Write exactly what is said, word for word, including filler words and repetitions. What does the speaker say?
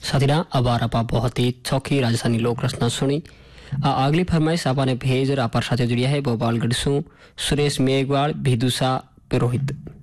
साथिना अब आपा बहुत ही चौकी राजस्थानी लोक रचना सुनी। आ अगली फरमाइश आपने भेज और आप साथ जुड़िया है भोपालगढ़ सु सुरेश मेघवाल भिदुसा पुरोहित।